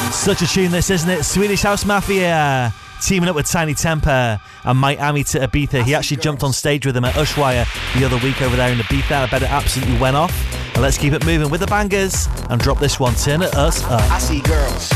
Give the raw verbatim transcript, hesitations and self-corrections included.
Such a tune this, isn't it? Swedish House Mafia teaming up with Tiny Temper and Miami to Ibiza. He actually jumped on stage with them at Ushuaia the other week over there in Ibiza. I bet it absolutely went off. And let's keep it moving with the bangers and drop this one. Turn it us up. I see girls